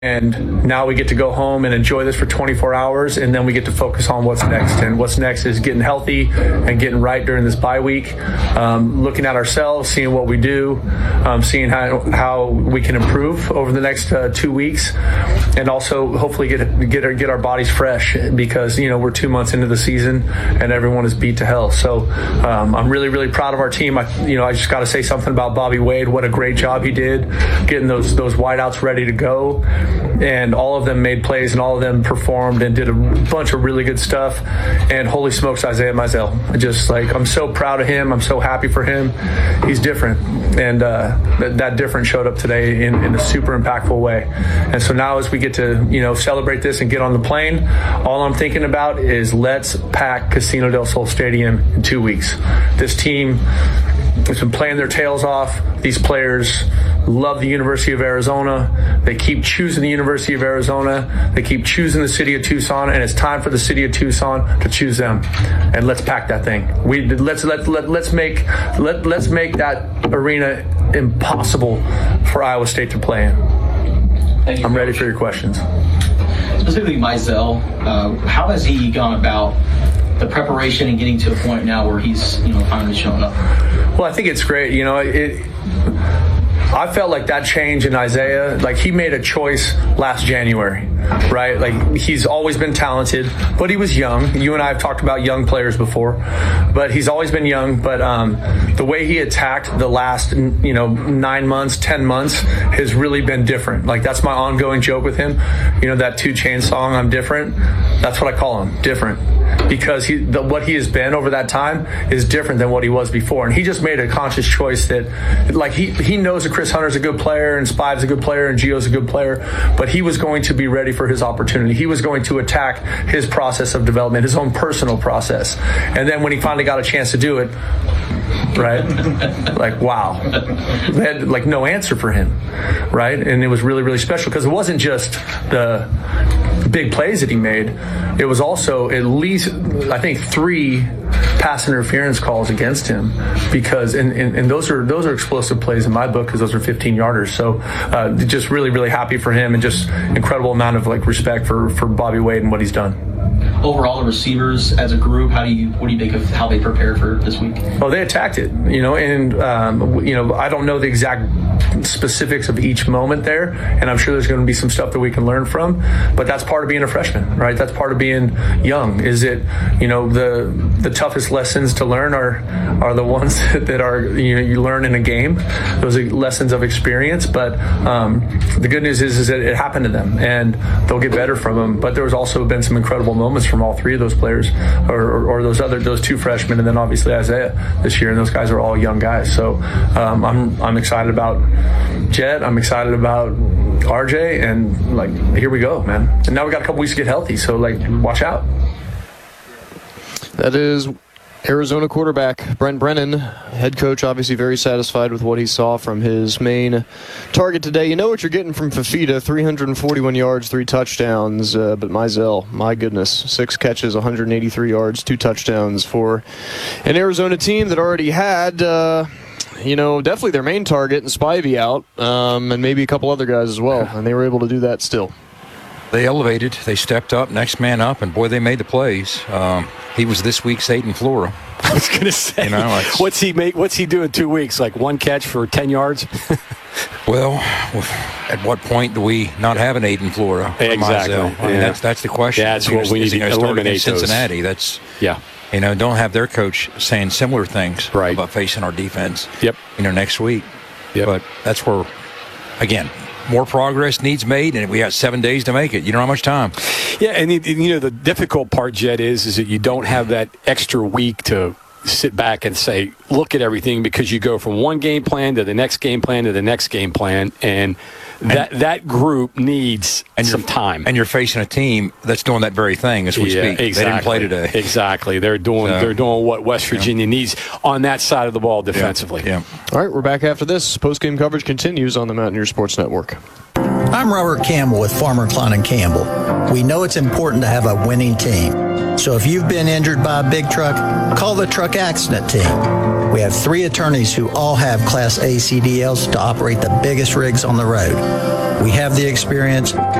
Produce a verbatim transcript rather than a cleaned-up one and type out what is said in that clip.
And now we get to go home and enjoy this for twenty-four hours, and then we get to focus on what's next. And what's next is getting healthy and getting right during this bye week, um, looking at ourselves, seeing what we do, um, seeing how how we can improve over the next uh, two weeks, and also hopefully get get our, get our bodies fresh, because you know we're two months into the season and everyone is beat to hell. So um, I'm really really proud of our team. I, you know I just got to say something about Bobby Wade. What a great job he did getting those those wideouts ready to go. And all of them made plays, and all of them performed and did a bunch of really good stuff. And holy smokes, Isaiah Mizell. Just like, I'm so proud of him. I'm so happy for him. He's different. And uh, that, that different showed up today in, in a super impactful way. And so now as we get to, you know, celebrate this and get on the plane, all I'm thinking about is let's pack Casino del Sol Stadium in two weeks. This team has been playing their tails off. These players love the University of Arizona. They keep choosing the University of Arizona. They keep choosing the city of Tucson, and it's time for the city of Tucson to choose them. And let's pack that thing. We let's let, let let's make let let's make that arena impossible for Iowa State to play in. I'm ready for your questions. Specifically, Mizell, uh, how has he gone about the preparation and getting to a point now where he's, you know, finally showing up? Well, I think it's great. You know, it. I felt like that change in Isaiah, like he made a choice last January, right? Like he's always been talented, but he was young. You and I have talked about young players before, but he's always been young. But um, the way he attacked the last, you know, nine months, ten months has really been different. Like that's my ongoing joke with him. You know, that Two Chainz song, I'm different. That's what I call him, different. Because he, the, what he has been over that time is different than what he was before. And he just made a conscious choice that, like, he, he knows that Chris Hunter's a good player and Spive's a good player and Gio's a good player, but he was going to be ready for his opportunity. He was going to attack his process of development, his own personal process. And then when he finally got a chance to do it, right? Like, wow. They had, like, no answer for him, right? And it was really, really special because it wasn't just the big plays that he made. It was also at least, I think, three pass interference calls against him, because and, and, and those are those are explosive plays in my book, because those are fifteen yarders. So uh, just really, really happy for him, and just incredible amount of like respect for, for Bobby Wade and what he's done. Overall, the receivers as a group, how do you what do you think of how they prepared for this week? Oh, they attacked it, you know, and um, you know, I don't know the exact specifics of each moment there, and I'm sure there's going to be some stuff that we can learn from, but that's part of being a freshman, right? That's part of being young. Is it, you know, the the toughest lessons to learn are are the ones that are, you know, you learn in a game. Those are lessons of experience, but um, the good news is is that it happened to them, and they'll get better from them. But there's also been some incredible moments from all three of those players, or, or, or those other those two freshmen, and then obviously Isaiah this year, and those guys are all young guys. So um, I'm I'm excited about Jet. I'm excited about R J, and like here we go, man. And now we got a couple weeks to get healthy, so like watch out. That is Arizona quarterback Brent Brennan, head coach, obviously very satisfied with what he saw from his main target today. You know what you're getting from Fifita, three hundred forty-one yards, three touchdowns, uh, but Mizell, my goodness, six catches, one hundred eighty-three yards, two touchdowns for an Arizona team that already had, uh, you know, definitely their main target and Spivey out, um, and maybe a couple other guys as well, and they were able to do that still. They elevated, they stepped up, next man up, and boy, they made the plays. Um, he was this week's Aiden Flora. I was going to say, you know, what's he make? What's he do in two weeks? Like one catch for ten yards? Well, at what point do we not have an Aiden Flora? Exactly. I mean, yeah. that's that's the question. Yeah, that's what we need to eliminate. Cincinnati. That's yeah. You know, don't have their coach saying similar things right. about facing our defense. Yep. You know, next week. Yep. But that's where, again, more progress needs made, and we got seven days to make it. You don't have much time. Yeah, and, and you know the difficult part, Jet, is is that you don't have that extra week to sit back and say, look at everything, because you go from one game plan to the next game plan to the next game plan, and that and, that group needs and some time. And you're facing a team that's doing that very thing as we yeah, speak. Exactly. They didn't play today. Exactly. They're doing so, they're doing what West Virginia yeah. needs on that side of the ball defensively. Yeah. yeah. All right, we're back after this. Post-game coverage continues on the Mountaineer Sports Network. I'm Robert Campbell with Farmer Klein and Campbell. We know it's important to have a winning team. So if you've been injured by a big truck, call the truck accident team. We have three attorneys who all have Class A C D Ls to operate the biggest rigs on the road. We have the experience.